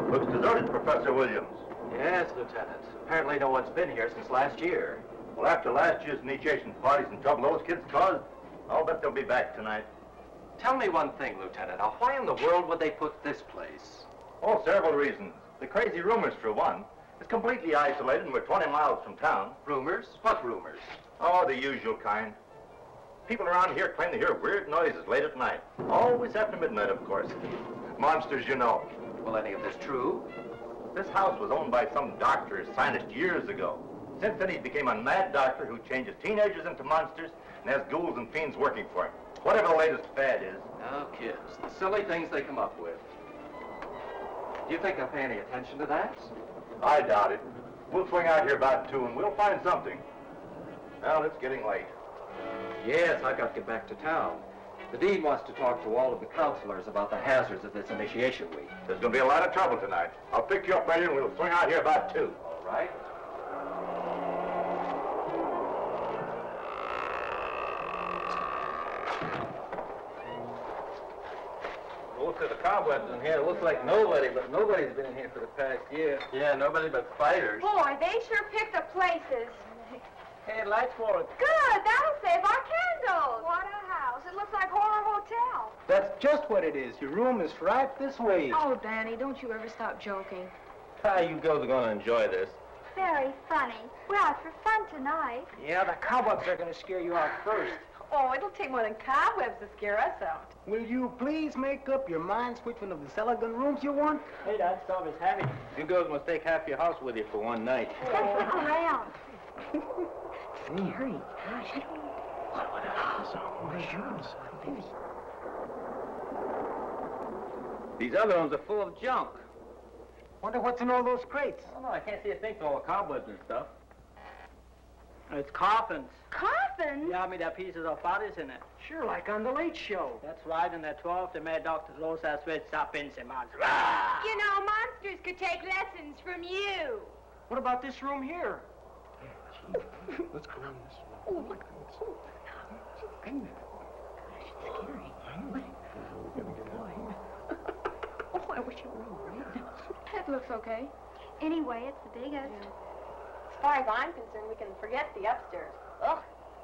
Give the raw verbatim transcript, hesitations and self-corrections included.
Looks deserted, Professor Williams. Yes, Lieutenant. Apparently no one's been here since last year. Well, after last year's initiation parties and trouble those kids caused, I'll bet they'll be back tonight. Tell me one thing, Lieutenant. Now, why in the world would they put this place? Oh, several reasons. The crazy rumors, for one. It's completely isolated and we're twenty miles from town. Rumors? What rumors? Oh, the usual kind. People around here claim to hear weird noises late at night. Always after midnight, of course. Monsters, you know. Well, any of this true? This house was owned by some doctor or scientist years ago. Since then, he became a mad doctor who changes teenagers into monsters and has ghouls and fiends working for him. Whatever the latest fad is. Oh, kids. The silly things they come up with. Do you think they'll pay any attention to that? I doubt it. We'll swing out here about two and we'll find something. Well, it's getting late. Yes, I've got to get back to town. The dean wants to talk to all of the counselors about the hazards of this initiation week. There's going to be a lot of trouble tonight. I'll pick you up later and we'll swing out here about two. All right. Look at the cobwebs in here. It looks like nobody, but nobody's been in here for the past year. Yeah, nobody but fighters. Boy, they sure picked up places. Hey, lights for it. Good, that'll save our candles. What a house. It looks like Horror Hotel. That's just what it is. Your room is right this way. Oh, Danny, don't you ever stop joking. Ah, you girls are going to enjoy this. Very funny. We're out for fun tonight. Yeah, the cobwebs are going to scare you out first. Oh, it'll take more than cobwebs to scare us out. Will you please make up your minds which one of the Seligman rooms you want? Hey, that stuff is heavy. You girls must take half your house with you for one night. Let's look around. Scary. Gosh, I don't know. What, what, what, what is yours? These other ones are full of junk. Wonder what's in all those crates. Oh, no, I can't see a thing for all the cobwebs and stuff. It's coffins. Coffins? Yeah, I mean, there are pieces of bodies in it. Sure, like on the Late Show. That's right, and there are twelve the mad doctors Los Azuetes Sapins and Monsters. You know, monsters could take lessons from you. What about this room here? Let's go around this way. Oh, look at this. Scary. Oh, I wish it were all right. That looks okay. Anyway, it's the biggest. As far as I'm concerned, we can forget the upstairs. Ugh.